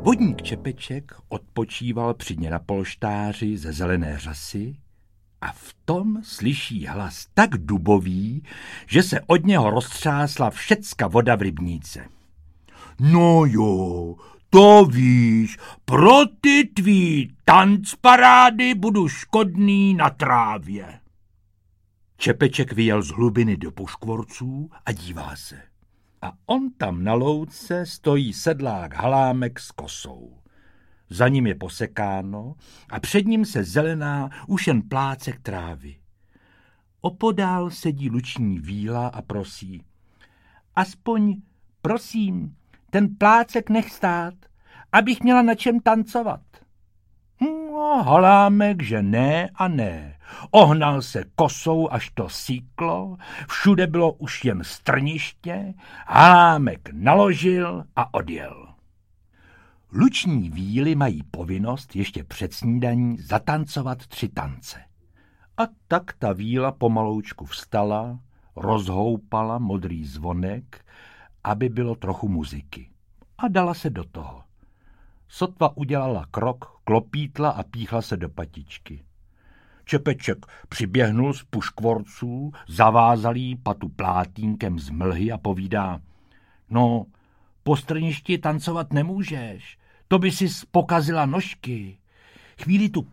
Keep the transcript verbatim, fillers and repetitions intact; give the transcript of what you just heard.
Vodník Čepeček odpočíval při dně na polštáři ze zelené řasy a v tom slyší hlas tak dubový, že se od něho roztřásla všecka voda v rybníce. No jo, to víš, pro ty tvý tancparády budu škodný na trávě. Čepeček vyjel z hlubiny do puškvorců a dívá se. A on tam na louce stojí sedlák Halámek s kosou. Za ním je posekáno a před ním se zelená už jen plácek trávy. Opodál sedí luční víla a prosí. Aspoň, prosím, ten plácek nech stát, abych měla na čem tancovat. No, Halámek, že ne a ne. Ohnal se kosou, až to síklo, všude bylo už jen strniště, Halámek naložil a odjel. Luční víly mají povinnost ještě před snídaní zatancovat tři tance. A tak ta víla pomaloučku vstala, rozhoupala modrý zvonek, aby bylo trochu muziky. A dala se do toho. Sotva udělala krok, klopítla a píchla se do patičky. Čepeček přiběhnul z puškvorců, zavázal jí patu plátínkem z mlhy a povídá. No, po strništi tancovat nemůžeš, to by si pokazila nožky. Chvíli tu